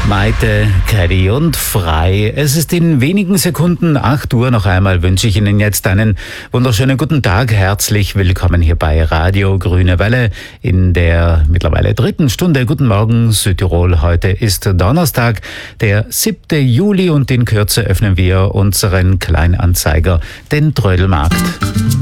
Maite, Caddy und Frei. Es ist in wenigen Sekunden 8 Uhr. Noch einmal wünsche ich Ihnen jetzt einen wunderschönen guten Tag. Herzlich willkommen hier bei Radio Grüne Welle in der mittlerweile 3. Stunde. Guten Morgen Südtirol. Heute ist Donnerstag, der 7. Juli und in Kürze öffnen wir unseren Kleinanzeiger, den Trödelmarkt.